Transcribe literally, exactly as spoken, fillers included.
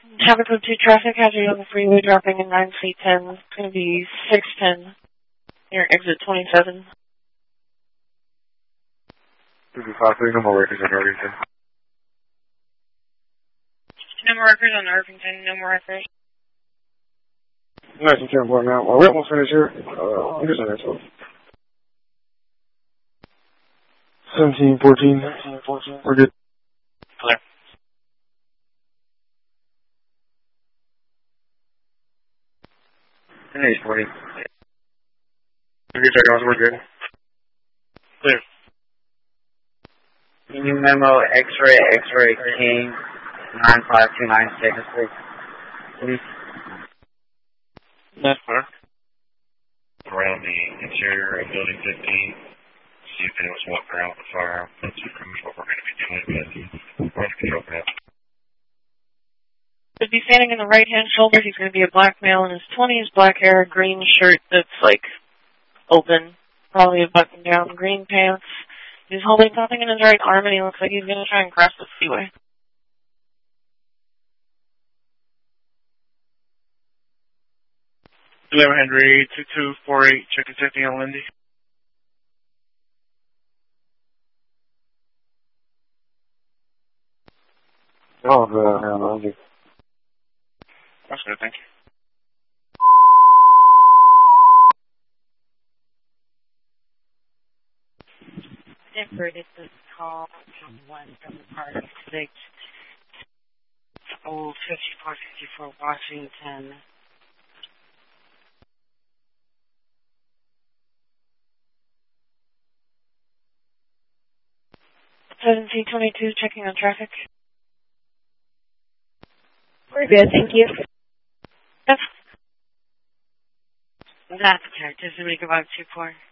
Traffic code two traffic has you on the freeway dropping in nine C ten. It's going to be six ten near exit twenty-seven. fifty-five, no more records on Irvington. No more records on Irvington, no more records. Nice and ten point now. Well, we almost finished here. Uh, here's our next one. seventeen, fourteen. seventeen, fourteen. We're good. Clear. Hey, forty. We're good, we're good. Clear. Can you memo X-ray, X-ray King, nine five two nine six, please? Please. That's far. Around the interior of Building fifteen, see if anyone's walking around with the firearm. That's pretty much what we're going to be doing, but we're going to be open up. He'd be standing in the right-hand shoulder. He's going to be a black male in his twenties, black hair, green shirt that's, like, open, probably a button-down, green pants. He's holding something in his right arm, and he looks like he's going to try and cross the freeway. Hello, Henry, two two four eight, checking safety on Lindy. Oh, uh, Lindy. That's good, thank you. Denver, this is call from one from the part of six, old fifty-four fifty-four Washington. seven C twenty-two, checking on traffic. We're good, thank you. That's That's detective, somebody go back two four.